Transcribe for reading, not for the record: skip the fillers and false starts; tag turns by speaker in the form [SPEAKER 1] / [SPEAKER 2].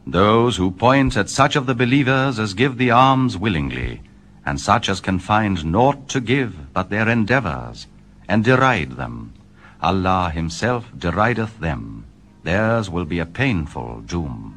[SPEAKER 1] Those who point at such of the believers as give the alms willingly, and such as can find naught to give but their endeavors, and deride them, Allah himself derideth them. Theirs will be a painful doom.